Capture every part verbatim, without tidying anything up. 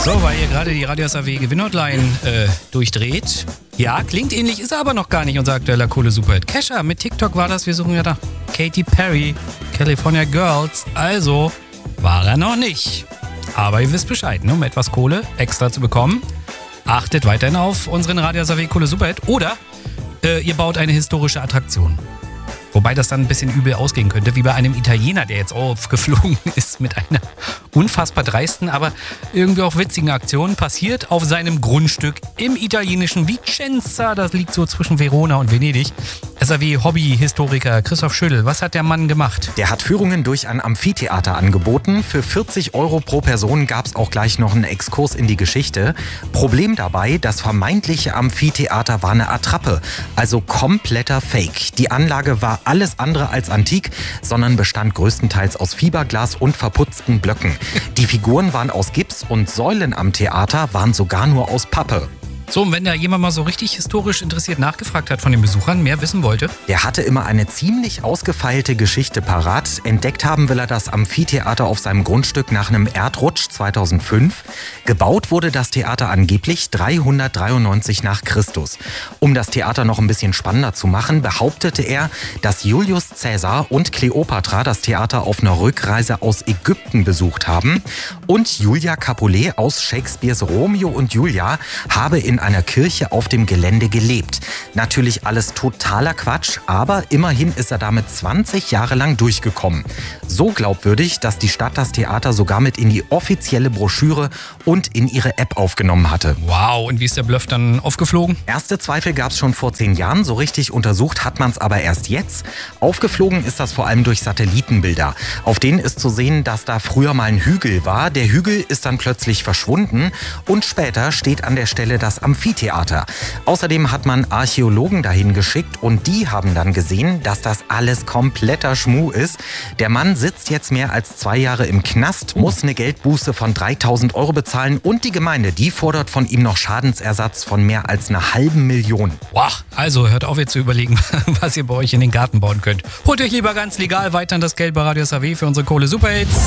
So, weil ihr gerade die Radio S A W Gewinnhotline äh, durchdreht. Ja, klingt ähnlich, ist er aber noch gar nicht unser aktueller coole Superhit. Kesha, mit TikTok war das, wir suchen ja nach Katy Perry, California Girls. Also war er noch nicht. Aber ihr wisst Bescheid, ne? Um etwas Kohle extra zu bekommen, achtet weiterhin auf unseren Radio S A W coole Superhit. Oder äh, ihr baut eine historische Attraktion. Wobei das dann ein bisschen übel ausgehen könnte, wie bei einem Italiener, der jetzt aufgeflogen ist mit einer unfassbar dreisten, aber irgendwie auch witzigen Aktion. Passiert auf seinem Grundstück im italienischen Vicenza. Das liegt so zwischen Verona und Venedig. S A W-Hobby-Historiker Christoph Schödel, was hat der Mann gemacht? Der hat Führungen durch ein Amphitheater angeboten. Für vierzig Euro pro Person gab es auch gleich noch einen Exkurs in die Geschichte. Problem dabei, das vermeintliche Amphitheater war eine Attrappe, also kompletter Fake. Die Anlage war alles andere als antik, sondern bestand größtenteils aus Fiberglas und verputzten Blöcken. Die Figuren waren aus Gips und Säulen am Theater waren sogar nur aus Pappe. So, und wenn da jemand mal so richtig historisch interessiert nachgefragt hat von den Besuchern, mehr wissen wollte? Der hatte immer eine ziemlich ausgefeilte Geschichte parat. Entdeckt haben will er das Amphitheater auf seinem Grundstück nach einem Erdrutsch zweitausendfünf. Gebaut wurde das Theater angeblich dreihundertdreiundneunzig nach Christus. Um das Theater noch ein bisschen spannender zu machen, behauptete er, dass Julius Caesar und Kleopatra das Theater auf einer Rückreise aus Ägypten besucht haben. Und Julia Capulet aus Shakespeares Romeo und Julia habe in in einer Kirche auf dem Gelände gelebt. Natürlich alles totaler Quatsch, aber immerhin ist er damit zwanzig Jahre lang durchgekommen. So glaubwürdig, dass die Stadt das Theater sogar mit in die offizielle Broschüre und in ihre App aufgenommen hatte. Wow, und wie ist der Bluff dann aufgeflogen? Erste Zweifel gab es schon vor zehn Jahren, so richtig untersucht hat man es aber erst jetzt. Aufgeflogen ist das vor allem durch Satellitenbilder. Auf denen ist zu sehen, dass da früher mal ein Hügel war. Der Hügel ist dann plötzlich verschwunden und später steht an der Stelle das Amphitheater. Außerdem hat man Archäologen dahin geschickt und die haben dann gesehen, dass das alles kompletter Schmuh ist. Der Mann sitzt jetzt mehr als zwei Jahre im Knast, muss eine Geldbuße von dreitausend Euro bezahlen und die Gemeinde, die fordert von ihm noch Schadensersatz von mehr als einer halben Million. Wow, also hört auf jetzt zu überlegen, was ihr bei euch in den Garten bauen könnt. Holt euch lieber ganz legal weiter das Geld bei Radio S A W für unsere Kohle Superhits.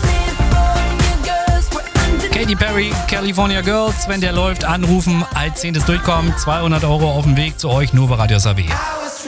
Katy Perry, California Girls, wenn der läuft, anrufen, als zehntes durchkommen, zweihundert Euro auf dem Weg zu euch, nur bei Radio S A W.